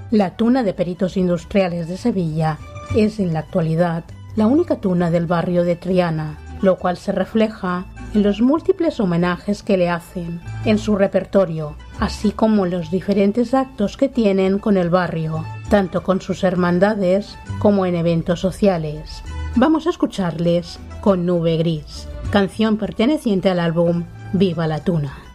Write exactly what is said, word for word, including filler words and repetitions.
La tuna de Peritos Industriales de Sevilla es en la actualidad la única tuna del barrio de Triana, lo cual se refleja en los múltiples homenajes que le hacen en su repertorio, así como los diferentes actos que tienen con el barrio, tanto con sus hermandades como en eventos sociales. Vamos a escucharles con Nube Gris, canción perteneciente al álbum Viva la Tuna.